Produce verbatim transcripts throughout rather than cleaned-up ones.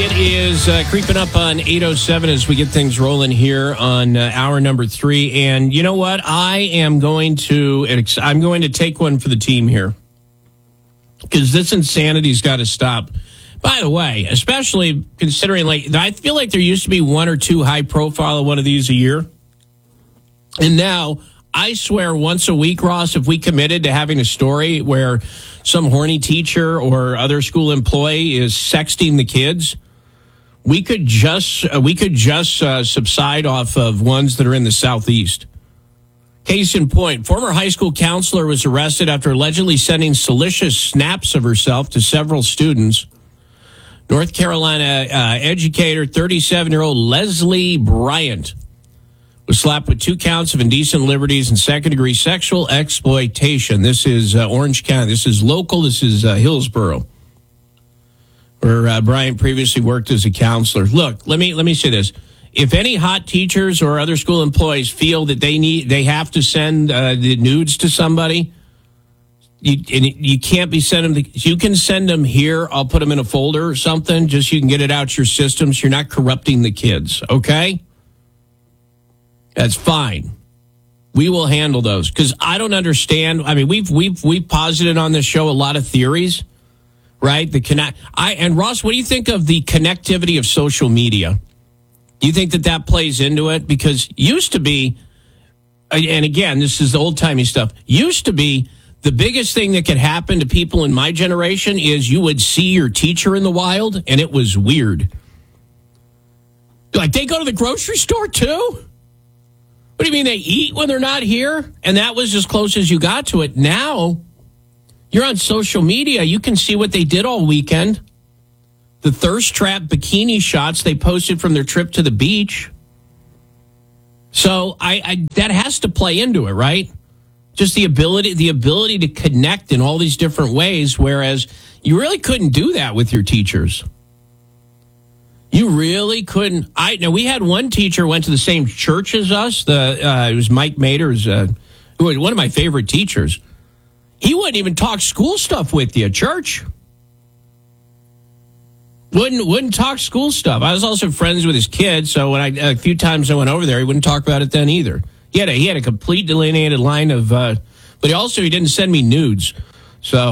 It is uh, creeping up on eight oh seven as we get things rolling here on uh, hour number three. And you know what? I am going to I'm going to take one for the team here because this insanity's got to stop. By the way, especially considering, like, I feel like there used to be one or two high profile of one of these a year. And now, I swear once a week, Ross, if we committed to having a story where some horny teacher or other school employee is sexting the kids, we could just uh, we could just uh, subside off of ones that are in the Southeast. Case in point, former high school counselor was arrested after allegedly sending salacious snaps of herself to several students. North Carolina uh, educator, thirty-seven-year-old Leslie Bryant, was slapped with two counts of indecent liberties and second-degree sexual exploitation. This is uh, Orange County. This is local. This is uh, Hillsborough, where uh, Bryant previously worked as a counselor. Look, let me let me say this. If any hot teachers or other school employees feel that they need they have to send uh, the nudes to somebody, you, and you can't be sending them. To, you can send them here. I'll put them in a folder or something, just so you can get it out your systems. You're not corrupting the kids, okay? That's fine. We will handle those because I don't understand. I mean, we've we've we've posited on this show a lot of theories, right? The connect. I and Ross, what do you think of the connectivity of social media? Do you think that that plays into it? Because used to be, and again, this is the old timey stuff. Used to be the biggest thing that could happen to people in my generation is you would see your teacher in the wild, and it was weird. Like they go to the grocery store too. What do you mean they eat when they're not here? And that was as close as you got to it. Now, you're on social media. You can see what they did all weekend. The thirst trap bikini shots they posted from their trip to the beach. So I, I that has to play into it, right? Just the ability, the ability to connect in all these different ways, whereas you really couldn't do that with your teachers. You really couldn't. I now we had one teacher who went to the same church as us. The uh, it was Mike Maters, uh, who was one of my favorite teachers. He wouldn't even talk school stuff with you at church. Wouldn't wouldn't talk school stuff. I was also friends with his kids, so when I a few times I went over there, he wouldn't talk about it then either. He had a he had a complete delineated line of, uh, but he also he didn't send me nudes. So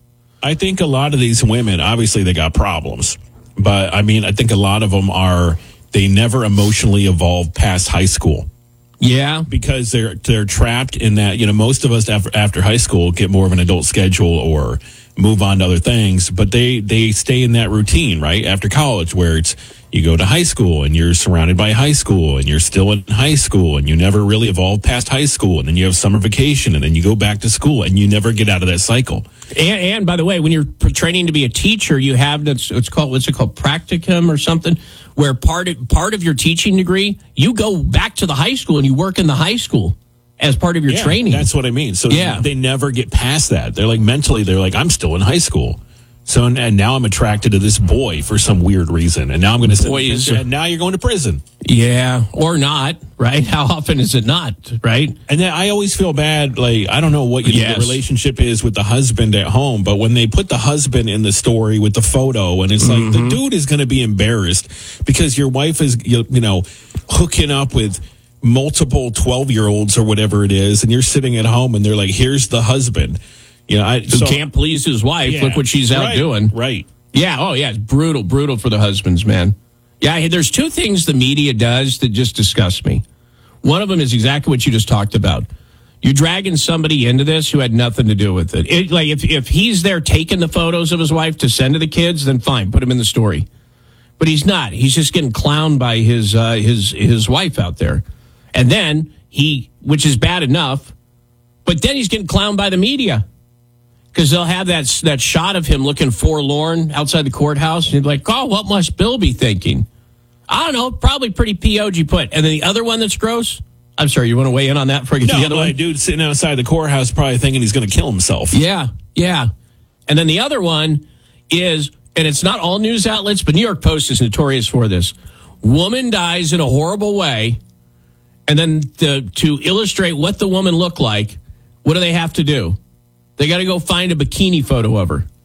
I think a lot of these women, obviously, they got problems. But, I mean, I think a lot of them are, they never emotionally evolve past high school. Yeah. Because they're they're trapped in that, you know, most of us after, after high school get more of an adult schedule or move on to other things. But they, they stay in that routine, right, after college where it's you go to high school and you're surrounded by high school and you're still in high school and you never really evolve past high school. And then you have summer vacation and then you go back to school and you never get out of that cycle. And, and by the way, when you're training to be a teacher, you have that's it's called what's it called practicum or something, where part of, part of your teaching degree, you go back to the high school and you work in the high school as part of your yeah, training. That's what I mean. So yeah. they never get past that. They're like mentally, they're like, I'm still in high school. So and now I'm attracted to this boy for some weird reason, and now I'm going to say, and now you're going to prison. Yeah, or not, right? How often is it not, right? And then I always feel bad. Like I don't know what you yes. think the relationship is with the husband at home, but when they put the husband in the story with the photo, and it's like mm-hmm. the dude is going to be embarrassed because your wife is, you know, hooking up with multiple twelve-year-olds or whatever it is, and you're sitting at home, and they're like, "Here's the husband." You know, I Who so, can't please his wife. Yeah, look what she's out right, doing. Right. Yeah. Oh, yeah. It's brutal, brutal for the husbands, man. Yeah. There's two things the media does that just disgust me. One of them is exactly what you just talked about. You're dragging somebody into this who had nothing to do with it. it like if, if he's there taking the photos of his wife to send to the kids, then fine, put him in the story. But he's not. He's just getting clowned by his uh, his his wife out there. And then he, which is bad enough, but then he's getting clowned by the media. Because they'll have that that shot of him looking forlorn outside the courthouse. And you're like, oh, what must Bill be thinking? I don't know. Probably pretty P O G put. And then the other one that's gross. I'm sorry, you want to weigh in on that before I get no, to the other no, one? No, dude sitting outside the courthouse probably thinking he's going to kill himself. Yeah, yeah. And then the other one is, and it's not all news outlets, but New York Post is notorious for this. Woman dies in a horrible way. And then to, to illustrate what the woman looked like, what do they have to do? They got to go find a bikini photo of her.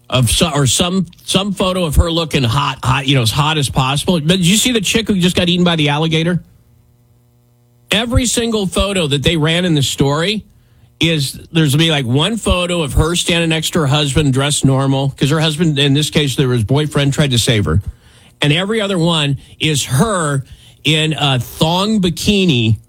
of so, or some some photo of her looking hot, hot, you know, as hot as possible. But did you see the chick who just got eaten by the alligator? Every single photo that they ran in the story is there's gonna be like one photo of her standing next to her husband dressed normal because her husband, in this case, there was boyfriend tried to save her, and every other one is her in a thong bikini,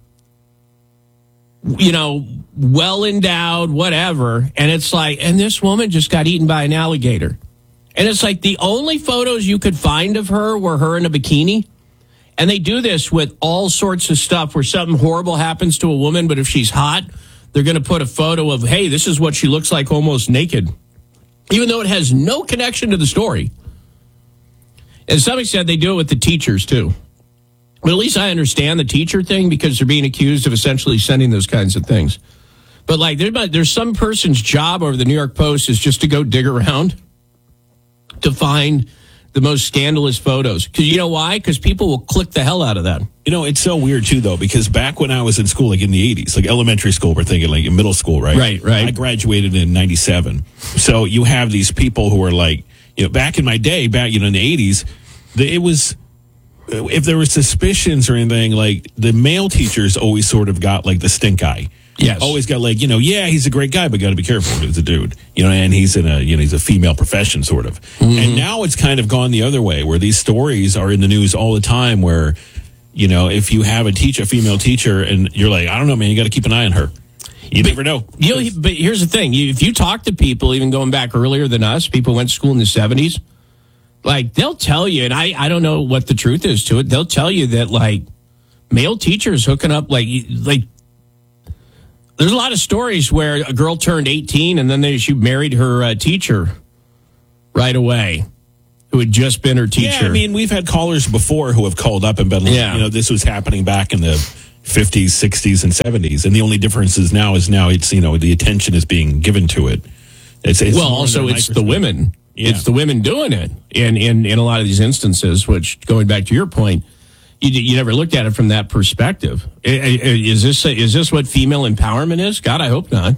you know, well endowed, whatever. And it's like, and this woman just got eaten by an alligator. And it's like the only photos you could find of her were her in a bikini. And they do this with all sorts of stuff where something horrible happens to a woman, but if she's hot, they're going to put a photo of, hey, this is what she looks like almost naked, even though it has no connection to the story. And to some extent, they do it with the teachers, too. But at least I understand the teacher thing because they're being accused of essentially sending those kinds of things. But like there, there's some person's job over the New York Post is just to go dig around to find the most scandalous photos. Because you know why? Because people will click the hell out of that. You know, it's so weird, too, though, because back when I was in school, like in the eighties, like elementary school, we're thinking like in middle school, right? Right, right. I graduated in ninety-seven. So you have these people who are like, you know, back in my day, back, you know, in the eighties, the, it was, if there were suspicions or anything, like the male teachers always sort of got like the stink eye. Yes. Always got like, you know, yeah, he's a great guy, but got to be careful. He's a dude, you know, and he's in a, you know, he's a female profession sort of. Mm-hmm. And now it's kind of gone the other way where these stories are in the news all the time where, you know, if you have a teacher, a female teacher, and you're like, I don't know, man, you got to keep an eye on her. You but, never know. You know. But here's the thing. You, if you talk to people, even going back earlier than us, people went to school in the seventies, like they'll tell you, and I, I don't know what the truth is to it. They'll tell you that like male teachers hooking up, like, like, there's a lot of stories where a girl turned eighteen and then they, she married her uh, teacher right away, who had just been her teacher. Yeah, I mean, we've had callers before who have called up and been like, yeah. you know, this was happening back in the fifties, sixties, and seventies. And the only difference is now is now it's, you know, the attention is being given to it. It's, it's well, also it's the women. Yeah. It's the women doing it in, in, in a lot of these instances, which, going back to your point, You, you never looked at it from that perspective. Is this is this what female empowerment is? God, I hope not.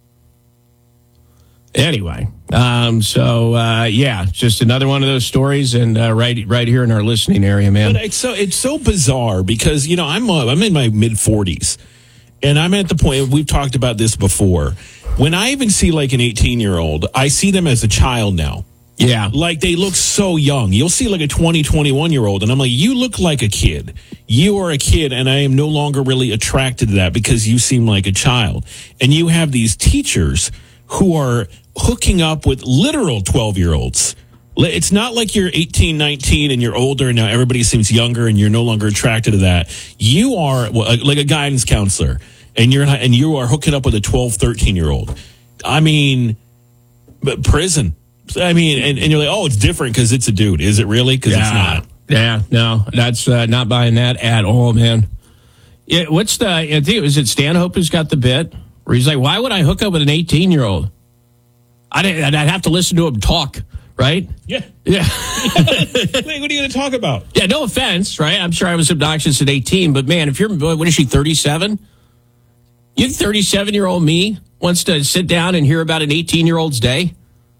Anyway, um, so uh, yeah, just another one of those stories, and uh, right right here in our listening area, man. But it's so it's so bizarre because you know I'm uh, I'm in my mid forties, and I'm at the point we've talked about this before. When I even see like an eighteen year old, I see them as a child now. Yeah. Like they look so young. You'll see like a twenty, twenty-one year old and I'm like, you look like a kid. You are a kid and I am no longer really attracted to that because you seem like a child. And you have these teachers who are hooking up with literal twelve year olds. It's not like you're eighteen, nineteen and you're older and now everybody seems younger and you're no longer attracted to that. You are like a guidance counselor and you're and you are hooking up with a twelve, thirteen year old. I mean, but prison. I mean, and, and you're like, oh, it's different because it's a dude. Is it really? Because yeah. it's not. Yeah, no, that's uh, not buying that at all, man. Yeah, what's the, I think it was it Stanhope who's got the bit where he's like, why would I hook up with an eighteen year old? I'd, I'd have to listen to him talk, right? Yeah. Yeah. Like, what are you going to talk about? Yeah, no offense, right? I'm sure I was obnoxious at eighteen, but man, if you're, what is she, thirty-seven? You think thirty-seven year old me wants to sit down and hear about an eighteen year old's day?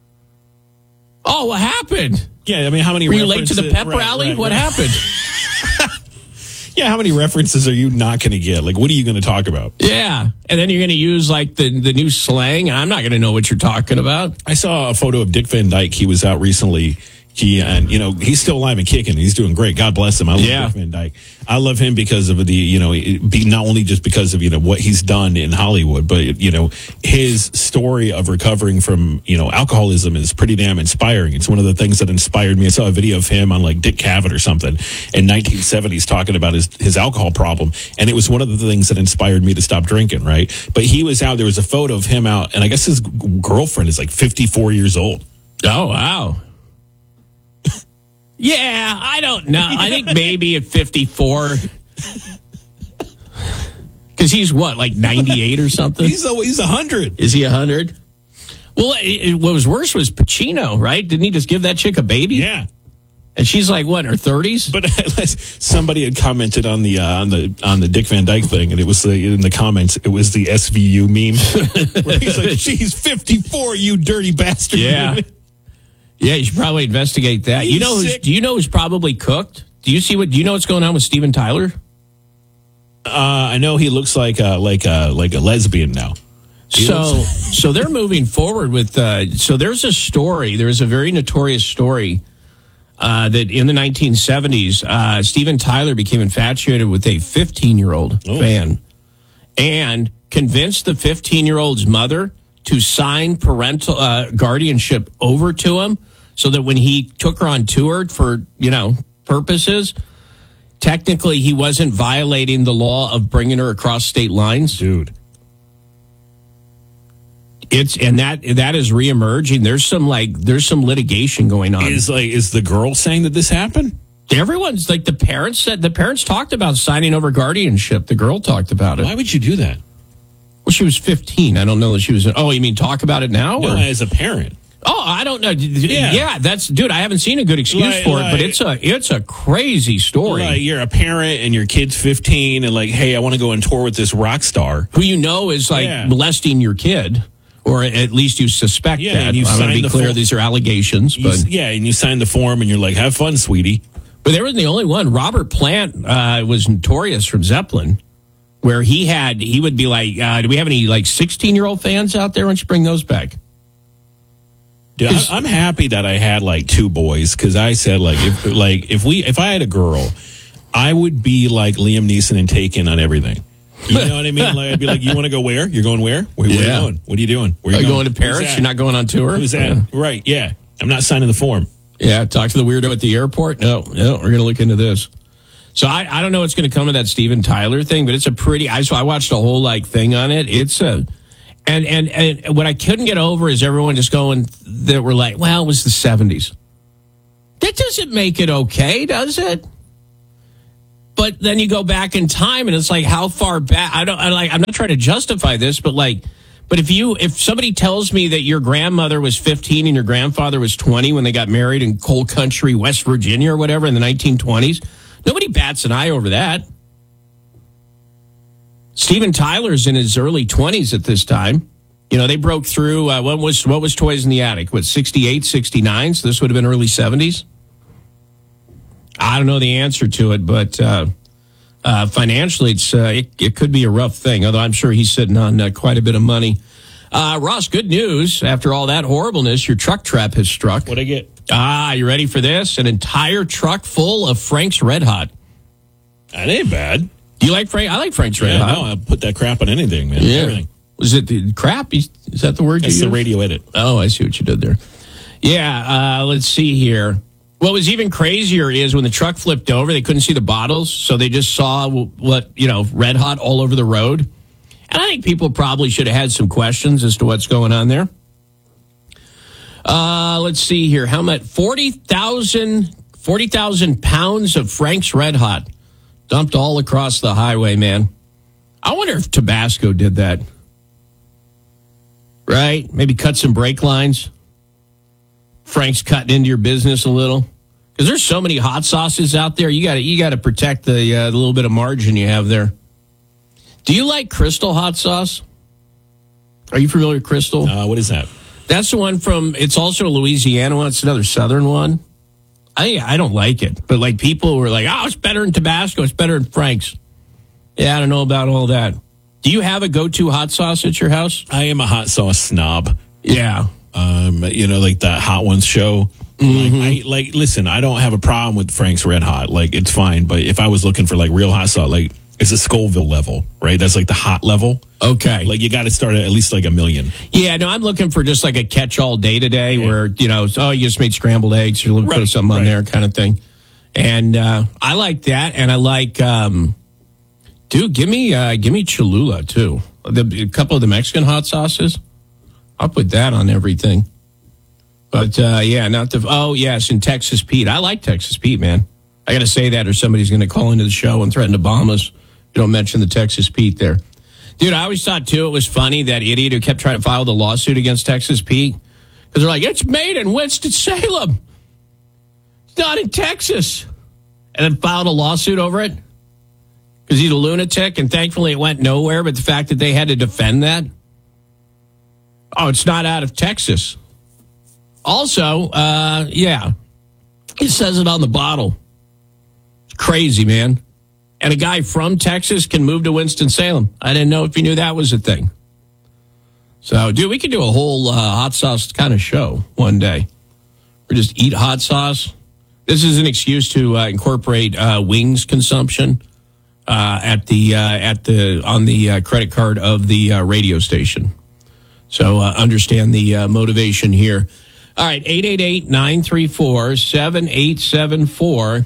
Oh, what happened? Yeah, I mean, how many Were you late to the pep right, rally? Right, what right. happened? Yeah, how many references are you not going to get? Like, what are you going to talk about? Yeah, and then you're going to use, like, the, the new slang, and I'm not going to know what you're talking about. I saw a photo of Dick Van Dyke. He was out recently. He, and, you know, he's still alive and kicking. He's doing great. God bless him. I love yeah. Dick Van Dyke. I love him because of the, you know, be not only just because of, you know, what he's done in Hollywood, but, you know, his story of recovering from, you know, alcoholism is pretty damn inspiring. It's one of the things that inspired me. I saw a video of him on like Dick Cavett or something in nineteen seventies talking about his, his alcohol problem. And it was one of the things that inspired me to stop drinking, right? But he was out, there was a photo of him out, and I guess his girlfriend is like fifty-four years old. Oh, wow. Yeah, I don't know. I think maybe at fifty-four. Because he's what, like ninety-eight or something? He's a, he's one hundred. Is he one hundred? Well, it, what was worse was Pacino, right? Didn't he just give that chick a baby? Yeah. And she's like, what, in her thirties? But somebody had commented on the uh, on the on the Dick Van Dyke thing, and it was the, in the comments, it was the S V U meme. Where he's like, she's fifty-four, you dirty bastard. Yeah. Yeah, you should probably investigate that. He's you know, who's, sick. do you know who's probably cooked? Do you see what? Do you know what's going on with Steven Tyler? Uh, I know he looks like a, like a, like a lesbian now. He So, looks- so they're moving forward with. Uh, so there's a story. There's a very notorious story uh, that in the nineteen seventies, uh, Steven Tyler became infatuated with a fifteen-year-old Oh. fan and convinced the fifteen-year-old's mother to sign parental uh, guardianship over to him, so that when he took her on tour for you know purposes, technically he wasn't violating the law of bringing her across state lines. dude. It's and that that is reemerging. There's some like there's some litigation going on. Is like is the girl saying that this happened? Everyone's like the parents said the parents talked about signing over guardianship. The girl talked about it. Why would you do that? Well, she was fifteen. I don't know that she was. Oh, you mean talk about it now? No, Or? as a parent. Oh, I don't know. Yeah. yeah, that's dude. I haven't seen a good excuse Like- for it, but like- it's a it's a crazy story. Like you're a parent and your kid's fifteen and like, hey, I want to go on tour with this rock star. Who you know is like Yeah. molesting your kid, or at least you suspect Yeah, that. and you I'm going to signed be the clear; form. these are allegations, You- but. yeah, and you sign the form and you're like, have fun, sweetie. But they weren't the only one. Robert Plant uh, was notorious from Zeppelin, where he had he would be like, uh, "Do we have any like sixteen year old fans out there? Why don't you bring those back?" Dude, I- I'm happy that I had like two boys because I said like if like if we if I had a girl, I would be like Liam Neeson and Taken on everything. You know what I mean? Like I'd be like, you want to go where? You're going where? Where, where Yeah. are you going? What are you doing? Where Are you going? going to Paris? Who's that? You're not going on tour? Who's that? Yeah. Right? Yeah, I'm not signing the form. Yeah, talk to the weirdo at the airport. No, no, we're going to look into this. So I, I don't know what's going to come of that Steven Tyler thing, but it's a pretty. I so I watched a whole like thing on it. It's a, and and and what I couldn't get over is everyone just going that were like, well, it was the seventies. That doesn't make it okay, does it? But then you go back in time, and it's like, how far back? I don't. I like. I'm not trying to justify this, but like. But if you, if somebody tells me that your grandmother was fifteen and your grandfather was twenty when they got married in coal country, West Virginia or whatever in the nineteen twenties, nobody bats an eye over that. Steven Tyler's in his early twenties at this time. You know, they broke through, uh, what was, what was Toys in the Attic? What, sixty-eight, sixty-nine? So this would have been early seventies? I don't know the answer to it, but, uh, Uh, financially, it's uh, it, it could be a rough thing, although I'm sure he's sitting on uh, quite a bit of money. Uh, Ross, good news. After all that horribleness, your truck trap has struck. What'd I get? Ah, you ready for this? An entire truck full of Frank's Red Hot. That ain't bad. Do you like Frank? I like Frank's Red Yeah, Hot. no, I put that crap on anything, man. Yeah. Everything. Was it the crap? Is that the word It's you the used? radio edit. Oh, I see what you did there. Yeah, uh, let's see here. What was even crazier is when the truck flipped over, they couldn't see the bottles, so they just saw what, you know, Red Hot all over the road. And I think people probably should have had some questions as to what's going on there. Uh, let's see here. How much? forty thousand forty thousand pounds of Frank's Red Hot dumped all across the highway, man. I wonder if Tabasco did that. Right? Maybe cut some brake lines. Frank's cutting into your business a little. Because there's so many hot sauces out there. You got to you got to protect the, uh, the little bit of margin you have there. Do you like Crystal hot sauce? Are you familiar with Crystal? Uh, what is that? That's the one from, it's also a Louisiana one. It's another southern one. I I don't like it. But like people were like, oh, it's better in Tabasco. It's better in Frank's. Yeah, I don't know about all that. Do you have a go-to hot sauce at your house? I am a hot sauce snob. Yeah. Um, you know, like the Hot Ones show. Mm-hmm. Like, I, like, listen, I don't have a problem with Frank's Red Hot. Like, it's fine. But if I was looking for like real hot sauce, like it's a Scoville level, right? That's like the hot level. Okay. Like you got to start at at least like a million. Yeah, no, I'm looking for just like a catch-all day-to-day where, you know, oh, you just made scrambled eggs, you're looking for Right, something on right. there kind of thing. And uh, I like that, and I like, um, dude, give me uh, give me Cholula, too. The, a couple of the Mexican hot sauces, I'll put that on everything. But, uh, yeah, not the, oh, yes, and Texas Pete. I like Texas Pete, man. I got to say that or somebody's going to call into the show and threaten to bomb us. You don't mention the Texas Pete there. Dude, I always thought, too, it was funny, that idiot who kept trying to file the lawsuit against Texas Pete. Because they're like, it's made in Winston-Salem. It's not in Texas. And then filed a lawsuit over it. Because he's a lunatic, and thankfully it went nowhere. But the fact that they had to defend that. Oh, it's not out of Texas. Also, uh, yeah, it says it on the bottle. It's crazy, man. And a guy from Texas can move to Winston-Salem. I didn't know if you knew that was a thing. So, dude, we could do a whole uh, hot sauce kind of show one day. We just eat hot sauce. This is an excuse to uh, incorporate uh, wings consumption uh, at the uh, at the on the uh, credit card of the uh, radio station. So uh, understand the uh, motivation here. All right, eight eight eight, nine three four, seven eight seven four.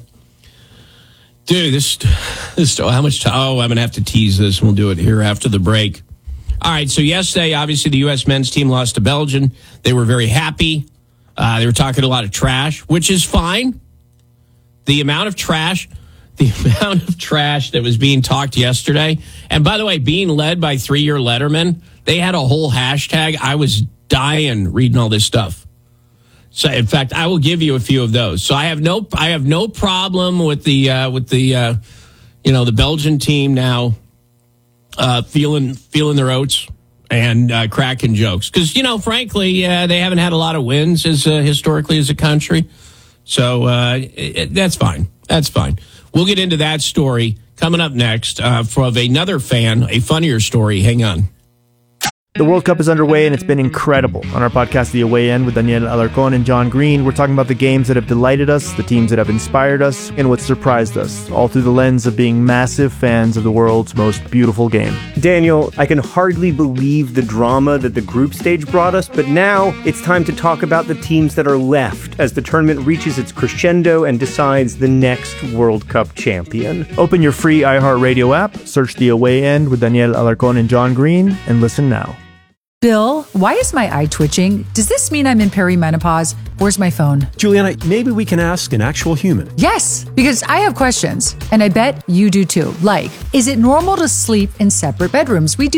Dude, this, this, how much time? Oh, I'm going to have to tease this. We'll do it here after the break. All right, so yesterday, obviously, the U S men's team lost to Belgium. They were very happy. Uh, they were talking a lot of trash, which is fine. The amount of trash, the amount of trash that was being talked yesterday. And by the way, being led by three-year lettermen, they had a whole hashtag. I was dying reading all this stuff. So, in fact, I will give you a few of those. So, I have no, I have no problem with the, uh, with the, uh, you know, the Belgian team now uh, feeling, feeling their oats and uh, cracking jokes because, you know, frankly, uh, they haven't had a lot of wins as uh, historically as a country. So uh, it, that's fine. That's fine. We'll get into that story coming up next uh, from another fan, a funnier story. Hang on. The World Cup is underway, and it's been incredible. On our podcast, The Away End, with Daniel Alarcón and John Green, we're talking about the games that have delighted us, the teams that have inspired us, and what surprised us, all through the lens of being massive fans of the world's most beautiful game. Daniel, I can hardly believe the drama that the group stage brought us, but now it's time to talk about the teams that are left as the tournament reaches its crescendo and decides the next World Cup champion. Open your free iHeartRadio app, search The Away End with Daniel Alarcón and John Green, and listen now. Bill, why is my eye twitching? Does this mean I'm in perimenopause? Where's my phone? Juliana, maybe we can ask an actual human. Yes, because I have questions, and I bet you do too. Like, is it normal to sleep in separate bedrooms? We do